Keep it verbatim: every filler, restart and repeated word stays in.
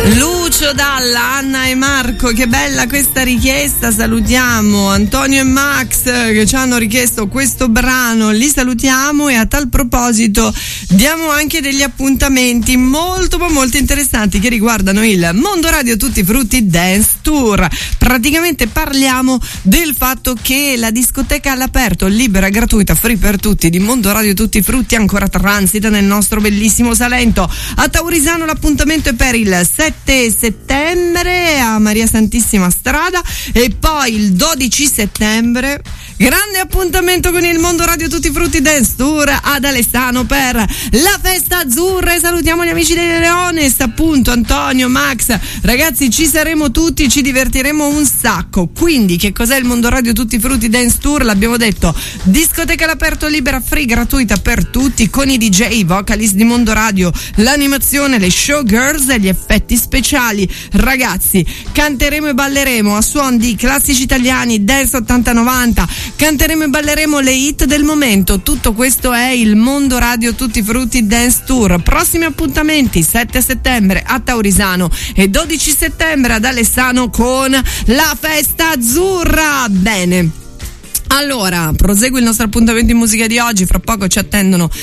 Lucio Dalla, Anna e Marco, che bella questa richiesta. Salutiamo Antonio e Max che ci hanno richiesto questo brano, li salutiamo e a tal proposito diamo anche degli appuntamenti molto ma molto interessanti che riguardano il Mondo Radio Tutti Frutti Dance Tour. Praticamente parliamo del fatto che la discoteca all'aperto, libera, gratuita, free per tutti di Mondo Radio Tutti Frutti ancora transita nel nostro bellissimo Salento. A Taurisano l'appuntamento è per il sette settembre a Maria Santissima Strada e poi il dodici settembre grande appuntamento con il Mondo Radio Tutti Frutti Dance Tour ad Alessano per la festa azzurra. E salutiamo gli amici dei Leones, appunto Antonio, Max, ragazzi ci saremo tutti, ci divertiremo un sacco. Quindi che cos'è il Mondo Radio Tutti Frutti Dance Tour? L'abbiamo detto, discoteca all'aperto, libera, free, gratuita per tutti, con i D J, i vocalist di Mondo Radio, l'animazione, le showgirls e gli effetti speciali. Ragazzi, canteremo e balleremo a suon di classici italiani, dance ottanta novanta, canteremo e balleremo le hit del momento. Tutto questo è il Mondo Radio Tutti Frutti Dance Tour. Prossimi appuntamenti sette settembre a Taurisano e dodici settembre ad Alessano con la festa azzurra. Bene, allora prosegue il nostro appuntamento in musica di oggi. Fra poco ci attendono